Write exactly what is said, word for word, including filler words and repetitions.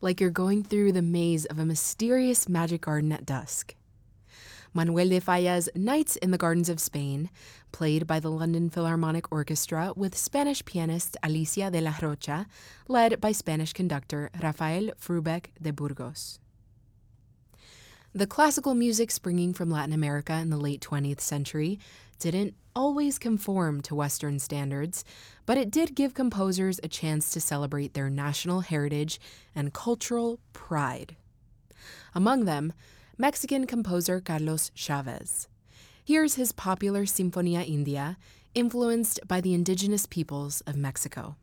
like you're going through the maze of a mysterious magic garden at dusk. Manuel de Falla's Nights in the Gardens of Spain, played by the London Philharmonic Orchestra with Spanish pianist Alicia de la Rocha, led by Spanish conductor Rafael Frubeck de Burgos. The classical music springing from Latin America in the late twentieth century didn't always conform to Western standards, but it did give composers a chance to celebrate their national heritage and cultural pride. Among them, Mexican composer Carlos Chavez. Here's his popular Sinfonía India, influenced by the indigenous peoples of Mexico.